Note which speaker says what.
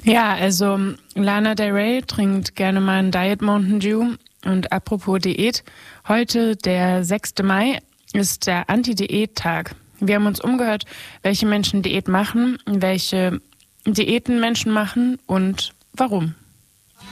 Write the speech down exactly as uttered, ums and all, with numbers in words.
Speaker 1: Ja, also Lana Del Rey trinkt gerne mal einen Diet Mountain Dew. Und apropos Diät, heute, der sechste Mai, ist der Anti-Diät-Tag. Wir haben uns umgehört, welche Menschen Diät machen, welche Diäten Menschen machen und warum.